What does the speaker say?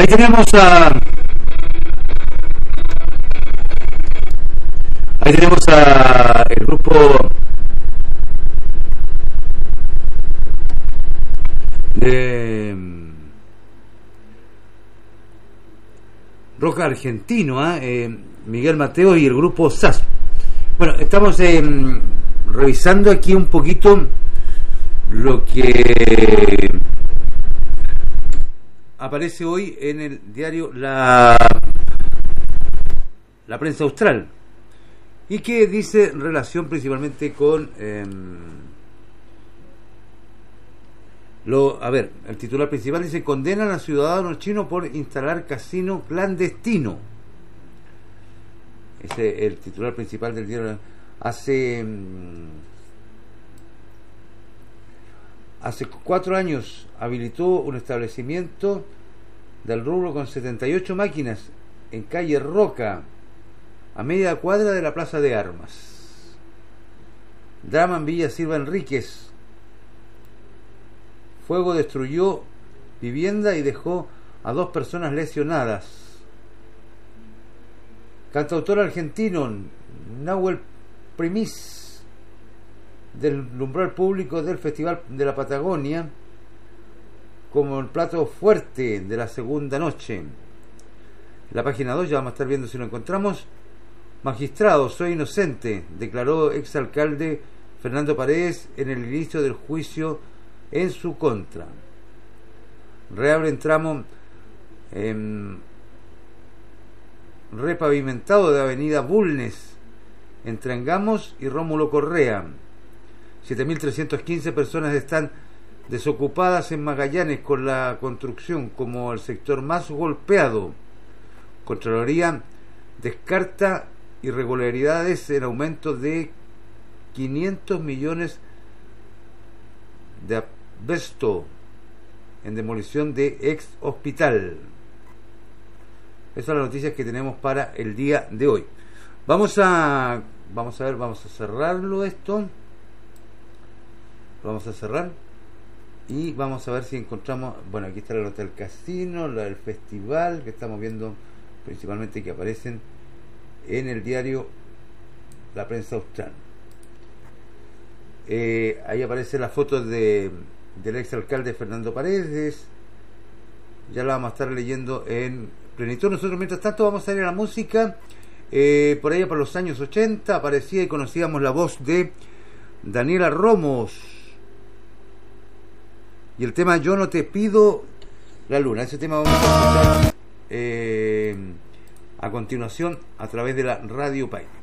Ahí tenemos a el grupo de rock argentino, Miguel Mateo y el grupo SAS. Bueno, estamos revisando aquí un poquito lo que aparece hoy en el diario La Prensa Austral, y que dice relación principalmente con el titular principal dice: condenan a ciudadanos chinos por instalar casino clandestino. Ese es el titular principal del diario. Hace 4 años habilitó un establecimiento del rubro con 78 máquinas en calle Roca, a media cuadra de la Plaza de Armas. Drama en Villa Silva Enríquez. Fuego destruyó vivienda y dejó a 2 personas lesionadas. Cantautor argentino Nahuel Primis deslumbró al público del Festival de la Patagonia como el plato fuerte de la segunda noche. La página 2, ya vamos a estar viendo si lo encontramos. Magistrado, soy inocente, declaró exalcalde Fernando Paredes en el inicio del juicio en su contra. Reabren tramo repavimentado de avenida Bulnes entre Angamos y Rómulo Correa. 7.315 personas están desocupadas en Magallanes con la construcción como el sector más golpeado. Contraloría descarta irregularidades en aumento de 500 millones de asbesto en demolición de ex hospital. Esas son las noticias que tenemos para el día de hoy. Vamos a cerrarlo esto. Vamos a cerrar y vamos a ver si encontramos. Bueno, aquí está la nota del casino, la del festival que estamos viendo principalmente, que aparecen en el diario La Prensa Austral. Ahí aparece la foto del exalcalde Fernando Paredes. Ya la vamos a estar leyendo en plenitud. Nosotros mientras tanto vamos a ir a la música. Por allá por los años 80 aparecía y conocíamos la voz de Daniela Romos y el tema Yo no te pido la luna. Ese tema vamos a escuchar a continuación a través de la Radio País.